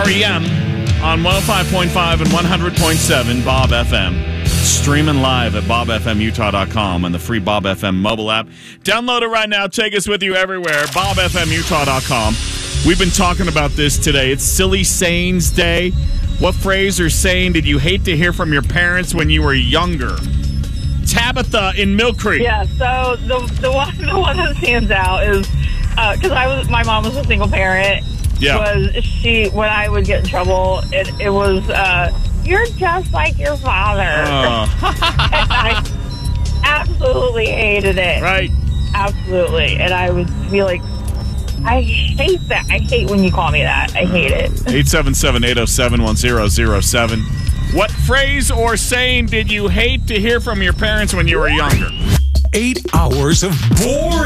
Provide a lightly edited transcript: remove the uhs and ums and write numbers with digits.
REM on 105.5 and 100.7 Bob FM. Streaming live at bobfmutah.com and the free Bob FM mobile app. Download it right now. Take us with you everywhere. bobfmutah.com. We've been talking about this today. It's Silly Sayings Day. What phrase or saying did you hate to hear from your parents when you were younger? Tabitha in Mill Creek. Yeah, so the one that stands out is because my mom was a single parent. Yeah. When I would get in trouble, it was you're just like your father. And I absolutely hated it. Right. Absolutely, and I would be like, I hate that. I hate when you call me that. I hate it. 877-807-1007. What phrase or saying did you hate to hear from your parents when you were younger? 8 hours of boring.